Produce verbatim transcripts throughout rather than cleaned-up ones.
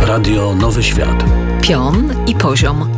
Radio Nowy Świat. Pion i poziom.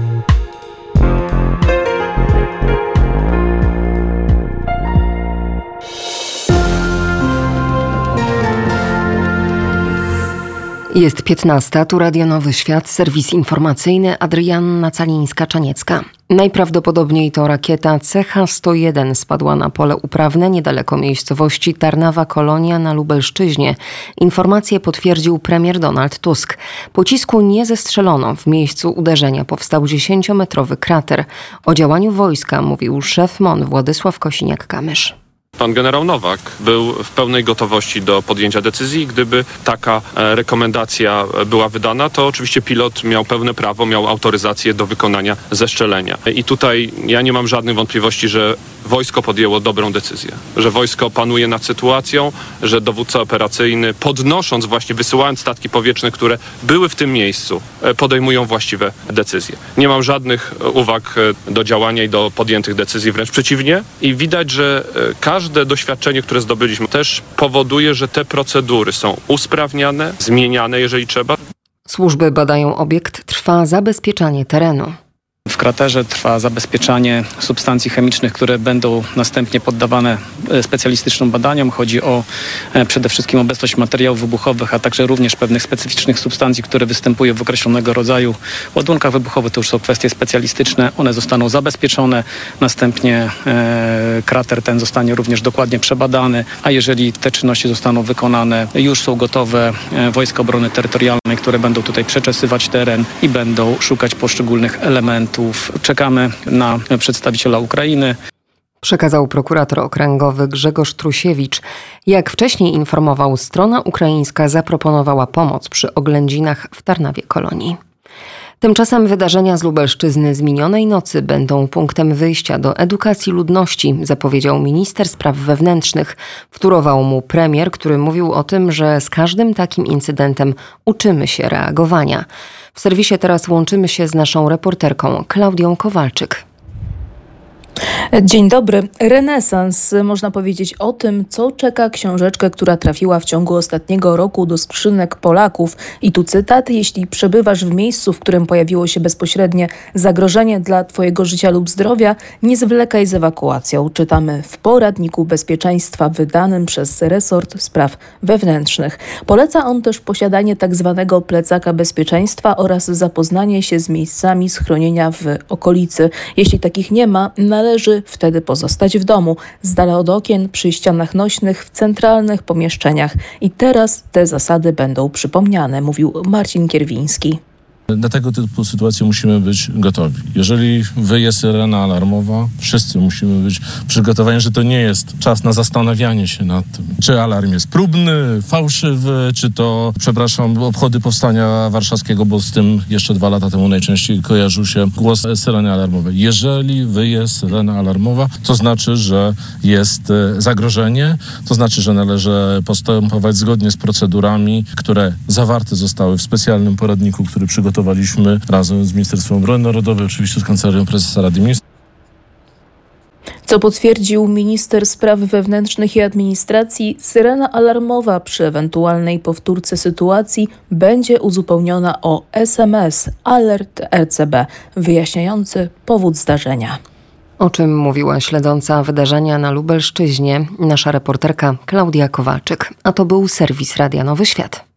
Jest piętnasta, tu Radio Nowy Świat, serwis informacyjny, Adrianna Calińska-Czaniecka. Najprawdopodobniej to rakieta C H sto jeden spadła na pole uprawne niedaleko miejscowości Tarnawa-Kolonia na Lubelszczyźnie. Informację potwierdził premier Donald Tusk. Pocisku nie zestrzelono. W miejscu uderzenia powstał dziesięciometrowy krater. O działaniu wojska mówił szef M O N Władysław Kosiniak-Kamysz. Pan generał Nowak był w pełnej gotowości do podjęcia decyzji. Gdyby taka rekomendacja była wydana, to oczywiście pilot miał pełne prawo, miał autoryzację do wykonania zestrzelenia. I tutaj ja nie mam żadnych wątpliwości, że wojsko podjęło dobrą decyzję. Że wojsko panuje nad sytuacją, że dowódca operacyjny, podnosząc właśnie, wysyłając statki powietrzne, które były w tym miejscu, podejmują właściwe decyzje. Nie mam żadnych uwag do działania i do podjętych decyzji, wręcz przeciwnie. I widać, że każdy Każde doświadczenie, które zdobyliśmy, też powoduje, że te procedury są usprawniane, zmieniane, jeżeli trzeba. Służby badają obiekt, trwa zabezpieczanie terenu. W kraterze trwa zabezpieczanie substancji chemicznych, które będą następnie poddawane specjalistycznym badaniom. Chodzi o przede wszystkim obecność materiałów wybuchowych, a także również pewnych specyficznych substancji, które występują w określonego rodzaju ładunkach wybuchowych. To już są kwestie specjalistyczne. One zostaną zabezpieczone. Następnie e, krater ten zostanie również dokładnie przebadany, a jeżeli te czynności zostaną wykonane, już są gotowe e, Wojska Obrony Terytorialnej, które będą tutaj przeczesywać teren i będą szukać poszczególnych elementów. Czekamy na przedstawiciela Ukrainy. Przekazał prokurator okręgowy Grzegorz Trusiewicz. Jak wcześniej informował, strona ukraińska zaproponowała pomoc przy oględzinach w Tarnawie-Kolonii. Tymczasem wydarzenia z Lubelszczyzny z minionej nocy będą punktem wyjścia do edukacji ludności, zapowiedział minister spraw wewnętrznych. Wtórował mu premier, który mówił o tym, że z każdym takim incydentem uczymy się reagowania. W serwisie teraz łączymy się z naszą reporterką Klaudią Kowalczyk. Dzień dobry. Renesans, można powiedzieć o tym, co czeka książeczkę, która trafiła w ciągu ostatniego roku do skrzynek Polaków. I tu cytat: jeśli przebywasz w miejscu, w którym pojawiło się bezpośrednie zagrożenie dla twojego życia lub zdrowia, nie zwlekaj z ewakuacją. Czytamy w poradniku bezpieczeństwa wydanym przez resort spraw wewnętrznych. Poleca on też posiadanie tak zwanego plecaka bezpieczeństwa oraz zapoznanie się z miejscami schronienia w okolicy. Jeśli takich nie ma, należy wtedy pozostać w domu, z dala od okien, przy ścianach nośnych, w centralnych pomieszczeniach. I teraz te zasady będą przypomniane, mówił Marcin Kierwiński. Na tego typu sytuacje musimy być gotowi. Jeżeli wyje syrena alarmowa, wszyscy musimy być przygotowani, że to nie jest czas na zastanawianie się nad tym, czy alarm jest próbny, fałszywy, czy to, przepraszam, obchody powstania warszawskiego, bo z tym jeszcze dwa lata temu najczęściej kojarzył się głos syreny alarmowej. Jeżeli wyje syrena alarmowa, to znaczy, że jest zagrożenie, to znaczy, że należy postępować zgodnie z procedurami, które zawarte zostały w specjalnym poradniku, który przygotowaliśmy razem z Ministerstwem Obrony Narodowej, oczywiście z Kancelarią Prezesa Rady Ministrów. Co potwierdził minister spraw wewnętrznych i administracji, syrena alarmowa przy ewentualnej powtórce sytuacji będzie uzupełniona o S M S Alert R C B wyjaśniający powód zdarzenia. O czym mówiła śledząca wydarzenia na Lubelszczyźnie nasza reporterka Klaudia Kowalczyk. A to był serwis Radia Nowy Świat.